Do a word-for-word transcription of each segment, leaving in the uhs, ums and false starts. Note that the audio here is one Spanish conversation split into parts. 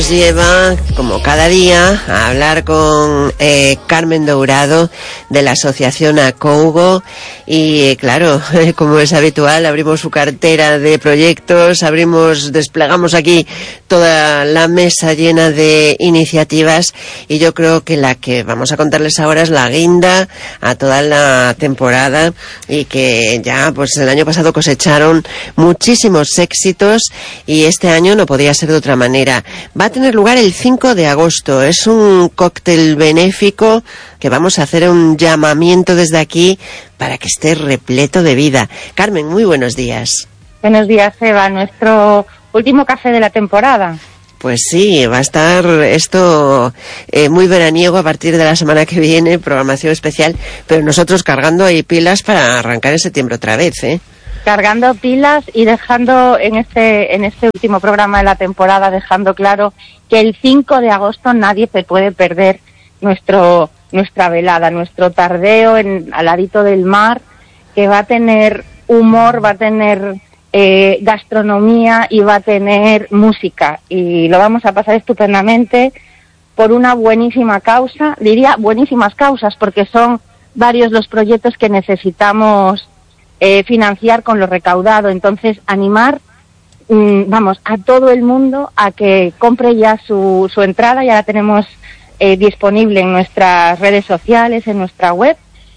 Lleva, como cada día, a hablar con eh, Carmen Dourado de la asociación Acougo y eh, claro, como es habitual, abrimos su cartera de proyectos, abrimos, desplegamos aquí toda la mesa llena de iniciativas y yo creo que la que vamos a contarles ahora es la guinda a toda la temporada y que ya pues el año pasado cosecharon muchísimos éxitos y este año no podía ser de otra manera. Va a tener lugar el cinco de agosto. Es un cóctel benéfico que vamos a hacer un llamamiento desde aquí para que esté repleto de vida. Carmen, muy buenos días. Buenos días, Eva. Nuestro último café de la temporada. Pues sí, va a estar esto eh, muy veraniego a partir de la semana que viene, programación especial, pero nosotros cargando ahí pilas para arrancar en septiembre otra vez, ¿eh? Cargando pilas y dejando en este en este último programa de la temporada, dejando claro que el cinco de agosto nadie se puede perder nuestro nuestra velada, nuestro tardeo en, al ladito del mar, que va a tener humor, va a tener eh, gastronomía y va a tener música. Y lo vamos a pasar estupendamente por una buenísima causa, diría buenísimas causas, porque son varios los proyectos que necesitamos Eh, financiar con lo recaudado. Entonces, animar, mmm, vamos, a todo el mundo a que compre ya su, su entrada. Ya la tenemos eh, disponible en nuestras redes sociales, en nuestra web,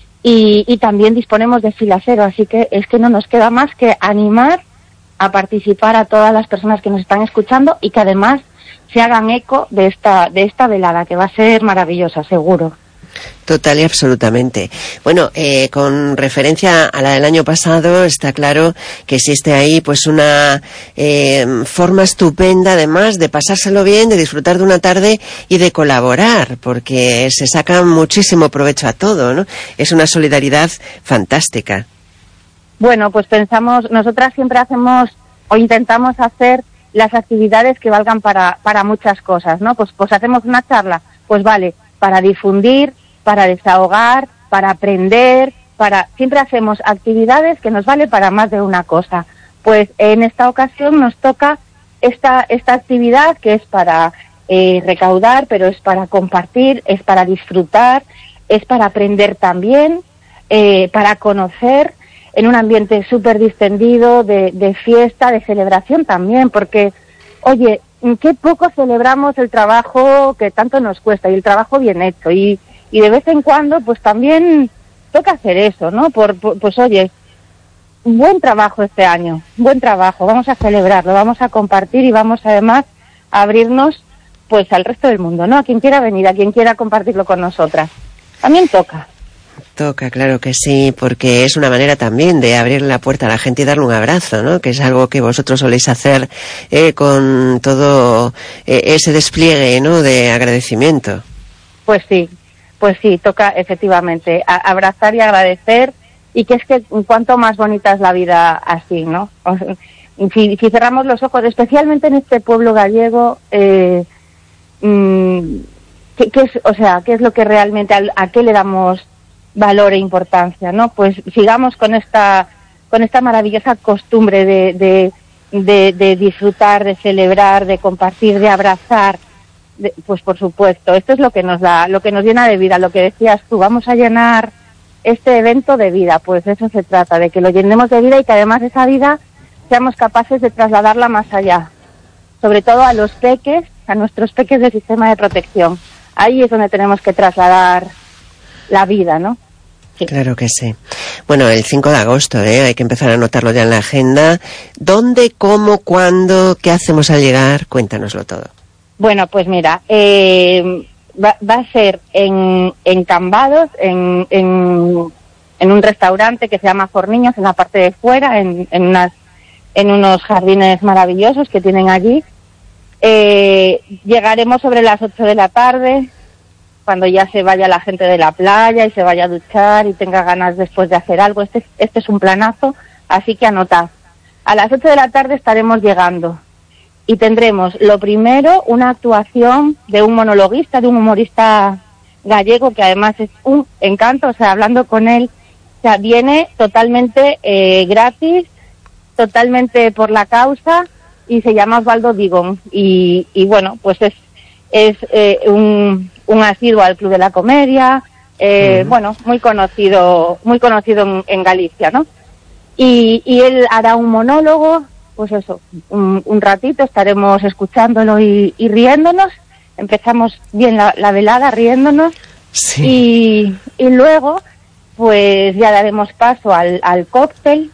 y, y también disponemos de fila cero, así que es que no nos queda más que animar a participar a todas las personas que nos están escuchando y que además se hagan eco de esta, de esta velada, que va a ser maravillosa, seguro. Total y absolutamente. Bueno, eh, con referencia a la del año pasado, está claro que existe ahí pues una eh, forma estupenda además de pasárselo bien, de disfrutar de una tarde y de colaborar, porque se saca muchísimo provecho a todo, ¿no? Es una solidaridad fantástica. Bueno, pues pensamos, nosotras siempre hacemos o intentamos hacer las actividades que valgan para, para muchas cosas, ¿no? Pues, pues hacemos una charla, pues vale, para difundir, para desahogar, para aprender, para siempre hacemos actividades que nos vale para más de una cosa. Pues en esta ocasión nos toca esta esta actividad que es para eh, recaudar, pero es para compartir, es para disfrutar, es para aprender también, eh, para conocer en un ambiente súper distendido de, de fiesta, de celebración también, porque, oye, qué poco celebramos el trabajo que tanto nos cuesta y el trabajo bien hecho y y de vez en cuando pues también toca hacer eso, ¿no? Por, por pues oye, buen trabajo este año, buen trabajo, vamos a celebrarlo, vamos a compartir y vamos además a abrirnos pues al resto del mundo, ¿no? A quien quiera venir, a quien quiera compartirlo con nosotras. También toca. Toca, claro que sí, porque es una manera también de abrir la puerta a la gente y darle un abrazo, ¿no? Que es algo que vosotros soléis hacer eh, con todo eh, ese despliegue, ¿no? De agradecimiento. Pues sí. Pues sí, toca efectivamente a, abrazar y agradecer, y que es que cuanto más bonita es la vida así, ¿no? O sea, si, si cerramos los ojos, especialmente en este pueblo gallego, eh, mmm, ¿qué, qué es, o sea, qué es lo que realmente, a, a qué le damos valor e importancia, ¿no? Pues sigamos con esta con esta maravillosa costumbre de, de, de, de disfrutar, de celebrar, de compartir, de abrazar. De, pues por supuesto, esto es lo que nos da, lo que nos llena de vida, lo que decías tú, vamos a llenar este evento de vida, pues de eso se trata, de que lo llenemos de vida y que además esa vida seamos capaces de trasladarla más allá, sobre todo a los peques, a nuestros peques del sistema de protección. Ahí es donde tenemos que trasladar la vida, ¿no? Sí. Claro que sí. Bueno, el cinco de agosto, ¿eh? Hay que empezar a anotarlo ya en la agenda. ¿Dónde, cómo, cuándo, qué hacemos al llegar? Cuéntanoslo todo. Bueno, pues mira, eh, va, va a ser en, en Cambados, en, en, en un restaurante que se llama Forniños, en la parte de fuera, en, en, unas, en unos jardines maravillosos que tienen allí. Eh, llegaremos sobre las ocho de la tarde, cuando ya se vaya la gente de la playa y se vaya a duchar y tenga ganas después de hacer algo. Este, este es un planazo, así que anotad. A las ocho de la tarde estaremos llegando. Y tendremos, lo primero, una actuación de un monologuista, de un humorista gallego, que además es un encanto, o sea, hablando con él, o sea, viene totalmente eh, gratis, totalmente por la causa, y se llama Osvaldo Digón y, y bueno, pues es, es eh, un, un asiduo al Club de la Comedia, eh, uh-huh. bueno, muy conocido, muy conocido en, en Galicia, ¿no? Y, y él hará un monólogo, pues eso, un, un ratito estaremos escuchándolo y, y riéndonos. Empezamos bien la, la velada riéndonos sí. y, y luego pues ya daremos paso al, al cóctel,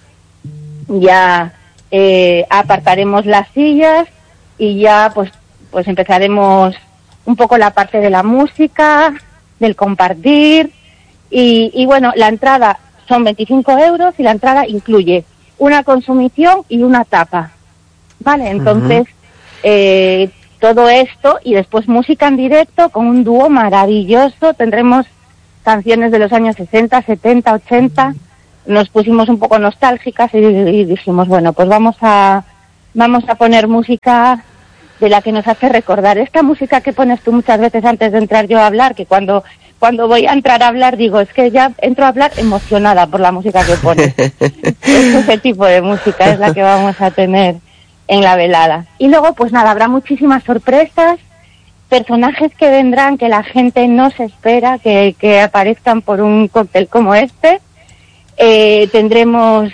ya eh, apartaremos las sillas y ya pues, pues empezaremos un poco la parte de la música, del compartir y, y bueno, la entrada son veinticinco euros y la entrada incluye una consumición y una tapa, ¿vale? Entonces, uh-huh. eh, todo esto y después música en directo con un dúo maravilloso. Tendremos canciones de los años sesenta, setenta, ochenta. Nos pusimos un poco nostálgicas y, y dijimos, bueno, pues vamos a vamos a poner música de la que nos hace recordar. Esta música que pones tú muchas veces antes de entrar yo a hablar, que cuando cuando voy a entrar a hablar digo, es que ya entro a hablar emocionada por la música que pones. Ese tipo de música es la que vamos a tener en la velada. Y luego, pues nada, habrá muchísimas sorpresas, personajes que vendrán que la gente no se espera que, que aparezcan por un cóctel como este. Eh, tendremos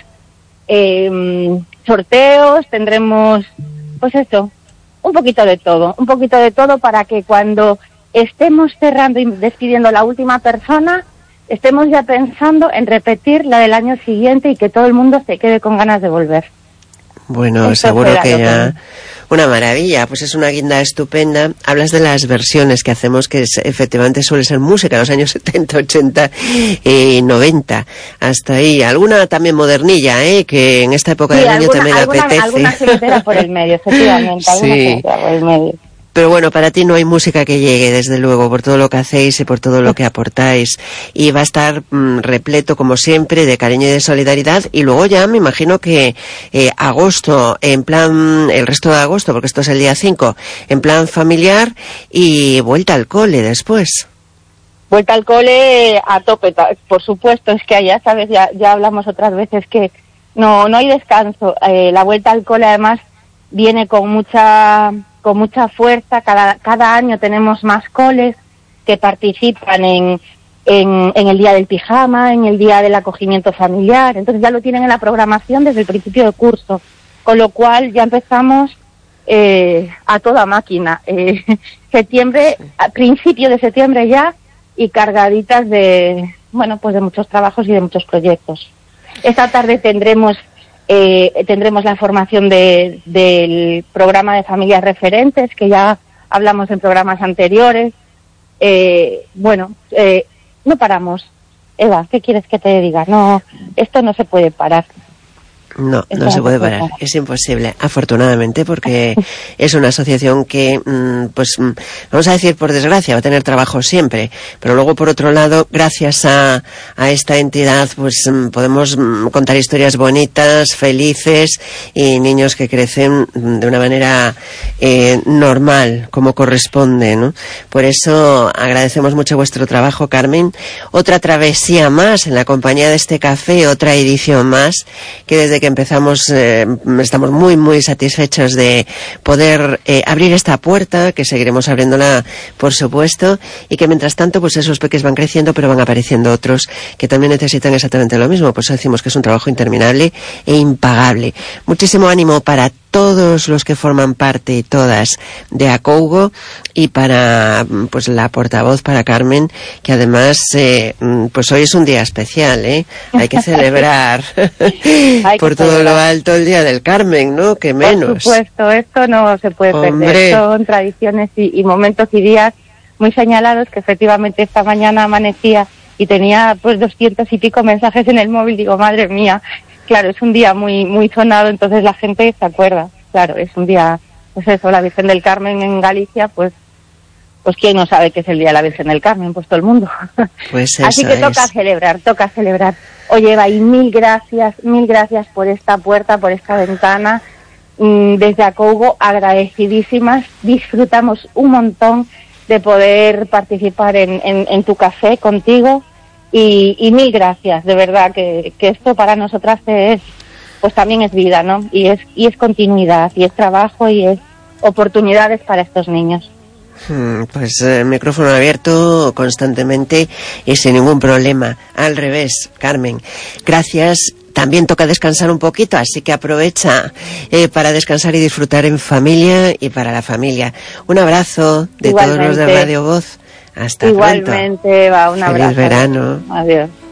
eh, sorteos, tendremos, pues eso, un poquito de todo, un poquito de todo para que cuando estemos cerrando y despidiendo la última persona, estemos ya pensando en repetir la del año siguiente y que todo el mundo se quede con ganas de volver. Bueno, Esto seguro que ya... Una maravilla, pues es una guinda estupenda. Hablas de las versiones que hacemos, que es, efectivamente suele ser música de los años setenta, ochenta y noventa. Hasta ahí. Alguna también modernilla, ¿eh? Que en esta época sí, del año también alguna, apetece. Alguna se queda por el medio, efectivamente. Alguna sí. se queda por el medio. Pero bueno, para ti no hay música que llegue, desde luego, por todo lo que hacéis y por todo lo que aportáis. Y va a estar mmm, repleto, como siempre, de cariño y de solidaridad. Y luego ya me imagino que eh, agosto, en plan, el resto de agosto, porque esto es el día cinco, en plan familiar y vuelta al cole después. Vuelta al cole a tope, por supuesto. Es que ya sabes, ya, ya hablamos otras veces que no, no hay descanso. Eh, la vuelta al cole además viene con mucha... con mucha fuerza. Cada, cada año tenemos más coles que participan en, en, en el día del pijama, en el día del acogimiento familiar. Entonces ya lo tienen en la programación desde el principio de curso, con lo cual ya empezamos eh, a toda máquina. Eh, septiembre, a principio de septiembre ya, y cargaditas de, bueno, pues de muchos trabajos y de muchos proyectos. Esta tarde tendremos Eh, tendremos la formación de, del programa de familias referentes, que ya hablamos en programas anteriores. Eh, bueno, eh, no paramos. Eva, ¿qué quieres que te diga? No, esto no se puede parar. No, no, no se puede parar, es imposible, afortunadamente, porque es una asociación que, pues, vamos a decir por desgracia, va a tener trabajo siempre, pero luego por otro lado, gracias a, a esta entidad, pues podemos contar historias bonitas, felices y niños que crecen de una manera eh, normal, como corresponde, ¿no? Por eso agradecemos mucho vuestro trabajo, Carmen. Otra travesía más en la compañía de este café, otra edición más, que desde que empezamos eh, estamos muy muy satisfechos de poder eh, abrir esta puerta, que seguiremos abriéndola por supuesto, y que mientras tanto pues esos peques van creciendo, pero van apareciendo otros que también necesitan exactamente lo mismo. Por eso decimos que es un trabajo interminable e impagable. Muchísimo ánimo para todos los que forman parte y todas de Acougo, y para pues la portavoz, para Carmen, que además eh, pues hoy es un día especial, ¿eh? Hay que celebrar Hay por que todo celebrar. Lo alto el Día del Carmen, ¿no? Que menos. Por supuesto, esto no se puede Hombre. perder. Son tradiciones y, y momentos y días muy señalados, que efectivamente esta mañana amanecía y tenía pues doscientos y pico mensajes en el móvil. Digo, madre mía, claro, es un día muy muy sonado, entonces la gente se acuerda. Claro, es un día, pues eso, la Virgen del Carmen en Galicia, pues pues quién no sabe que es el Día de la Virgen del Carmen, pues todo el mundo. Pues así que toca es. celebrar, toca celebrar. Oye, Eva, y mil gracias, mil gracias por esta puerta, por esta ventana. Desde Acougo, agradecidísimas, disfrutamos un montón de poder participar en, en, en tu café contigo, y, y mil gracias, de verdad, que, que esto para nosotras es pues también es vida, ¿no? Y es, y es continuidad, y es trabajo, y es oportunidades para estos niños. Pues eh, micrófono abierto constantemente y sin ningún problema. Al revés, Carmen, gracias. También toca descansar un poquito, así que aprovecha eh, para descansar y disfrutar en familia y para la familia. Un abrazo de Igualmente. Todos los de Radio Voz. Hasta Igualmente, pronto. va, un abrazo. Feliz verano. Adiós.